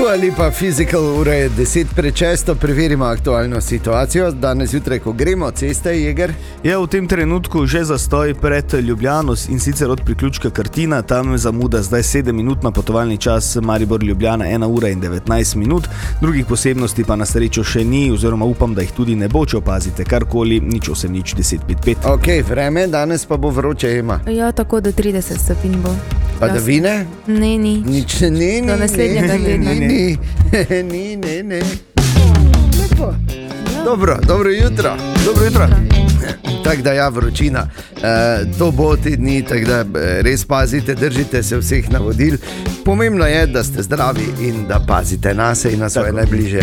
Dua Lipa Physical, ura je 10:06, preverimo aktualno situacijo. Danes jutraj, ko gremo ceste, Jeger? Je v tem trenutku že zastoj pred Ljubljano in sicer od priključka Krtina, tam zamuda zdaj 7-minutna potovalni čas Maribor-Ljubljana 1 ura in 19 minut. Drugih posebnosti pa na srečo še ni, oziroma upam, da jih tudi ne bo, če opazite karkoli, nič 10:55. Ok, vreme, danes pa bo vroče, ima. Ja, tako do 30 stopinj bo. Pa da vine? Ne, ni. Nič, ne. Do naslednjega tedna. Ne. Lepo. Dobro jutro. Dobro jutro. Tako da ja, vročina. To bo te dni, tako da res pazite, držite se vseh navodil. Pomembno je, da ste zdravi in da pazite na se in na svoje najbližje.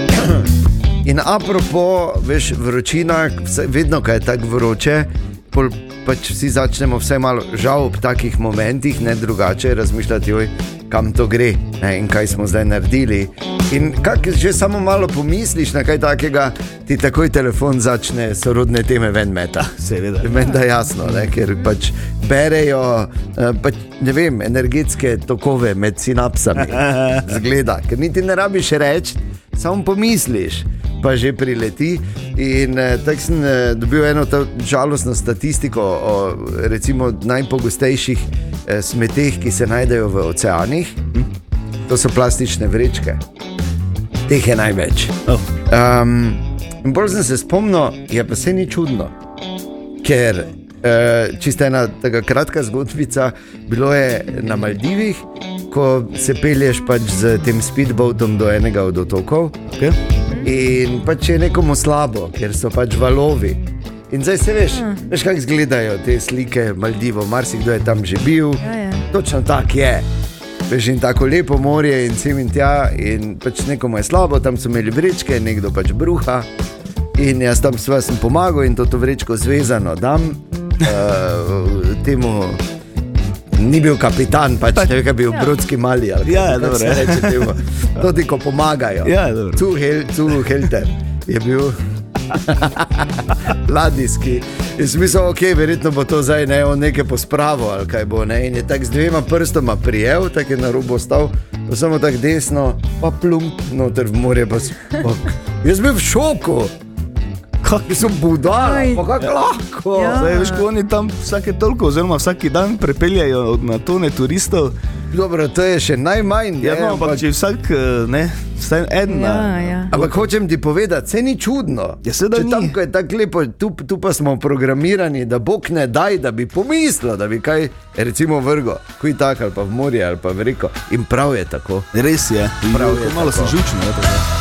In apropo, veš, vročina, vedno, ko je tako vroče, pač vsi začnemo vse malo, žal ob takih momentih, ne drugače, razmišljati, kam to gre, ne, in kaj smo zdaj naredili. In kak že samo malo pomisliš na kaj takega, ti takoj telefon začne sorodne teme ven meta. Seveda. Meni da jasno, ne, ker pač berejo, pač, ne vem, energetske tokove med sinapsami. Zgleda, ker niti ne rabiš reči, samo pomisliš, pa že prileti. In tako sem dobil eno žalostno statistiko o recimo najpogostejših smeteh, ki se najdejo v oceanih. To so plastične vrečke. Teh je največ. In bolj sem se spomnil, je pa se ni čudno, ker čisto ena taka kratka zgodbica, bilo je na Maldivih, ko se pelješ pač z tem speedboatom do enega od otokov. Okay. In pač je nekomu slabo, ker so pač valovi. In zdaj se veš kako izgledajo te slike Maldivov, marsikdo je tam že bil. Ja. Točno tak je. Veš, in tako lepo morje in sem in tja, in pač nekomu je slabo, tam so imeli vrečke, nekdo pač bruha. In jaz tam sem pomagal in to vrečko zvezano dam temu. Ni bil kapitan, pač ne vem, kaj bil brodski mali. Dobro. Se reče temu. To ti, ko pomagajo. Ja, dobro. Zu Helter je bil ladijski. In sem mislil, ok, verjetno bo to zdaj nekaj pospravo ali kaj bo, ne. In je tak z 2 prstoma prijel, tak je na robu stal, pa samo tak desno, pa plump noter v morje, pa jaz bil v šoku. Kako so budali, pa kako lahko. Ja. Zdaj, veš, ko oni tam vsake toliko, oziroma vsaki dan prepeljajo na tone turistov. Dobro, to je še najmanj. Ja, no, ampak če vsak, vsaj en. Ja. Ampak hočem ti povedati, se ni čudno. Ja, seveda ni. Tam, ko je tako lepo, tu pa smo programirani, da Bog ne daj, da bi pomislil, da bi kaj, recimo vrgo, kuj tak ali pa v morje ali pa v reko. In prav je tako. Res je. Prav je malo tako. se žučno.